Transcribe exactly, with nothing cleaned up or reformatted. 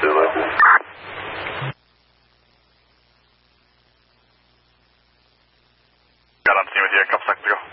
Zulu. Got on scene with you, a couple seconds ago.